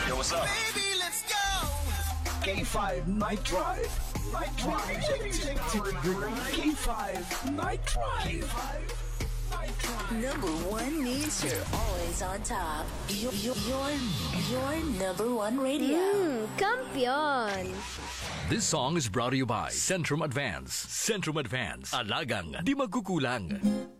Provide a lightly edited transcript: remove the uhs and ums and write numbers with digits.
Yo, what's up? Baby, let's go. K5 Night Drive. Night Drive. K5 Night Drive. Number one means you're always on top. Your number one radio. Kampiyon! This song is brought to you by Centrum Advance. Centrum Advance. Alagang di magkukulang.